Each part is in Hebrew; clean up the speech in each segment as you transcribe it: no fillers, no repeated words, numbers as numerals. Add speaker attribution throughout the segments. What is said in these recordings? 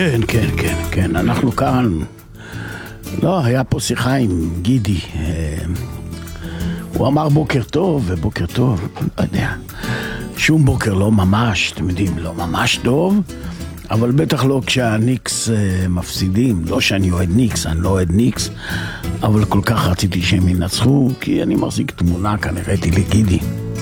Speaker 1: כן, כן, כן, כן, אנחנו כאן. לא, היה פה שיחה עם גידי. הוא אמר בוקר טוב, ובוקר טוב, לא יודע. שום בוקר לא ממש, אתם יודעים, לא ממש טוב, אבל בטח לא כשהניקס מפסידים. לא שאני אוהד ניקס, אני לא אוהד ניקס, אבל כל כך רציתי שהם ינצחו, כי אני מחזיק תמונה, כאן הראיתי לגידי.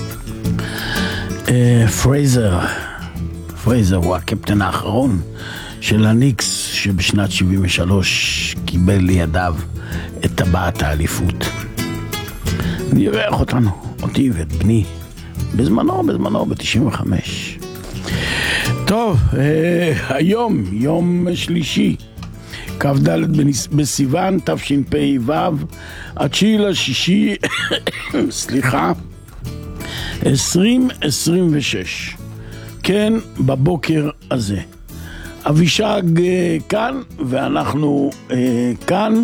Speaker 1: פרייזר הוא הקפטן האחרון של הניקס, שבשנת 73 קיבל לידיו את טבעת האליפות. וירח אותנו, אותי ואת בני, בזמנו, ב-95. טוב, היום, יום שלישי, כ"ד בסיוון, תשפ"ו, 9/6, סליחה, 2026. כן, בבוקר הזה. אבישג כאן, ואנחנו כאן,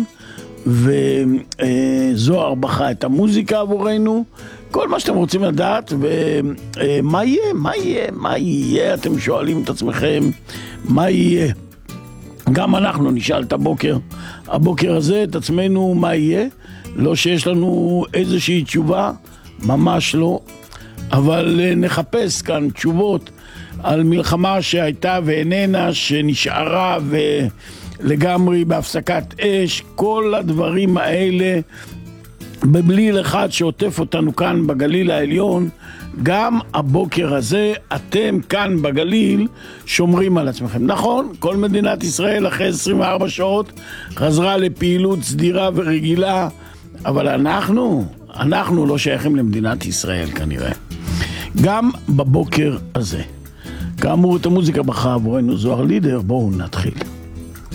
Speaker 1: וזוהר בכה את המוזיקה עבורנו, כל מה שאתם רוצים לדעת, ומה יהיה, אתם שואלים את עצמכם, מה יהיה? גם אנחנו נשאל את הבוקר הזה, את עצמנו מה יהיה, לא שיש לנו איזושהי תשובה, ממש לא, אבל נחפש כאן תשובות על מלחמה שהייתה ואיננה, שנשארה ולגמרי בהפסקת אש, כל הדברים האלה בבליל אחד שעוטף אותנו כאן בגליל העליון. גם הבוקר הזה אתם כאן בגליל שומרים על עצמכם. נכון, כל מדינת ישראל אחרי 24 שעות חזרה לפעילות סדירה ורגילה, אבל אנחנו לא שייכים למדינת ישראל כנראה. גם בבוקר הזה. כאמור, את המוזיקה בחרה עבורנו זוהר לידר, בואו נתחיל.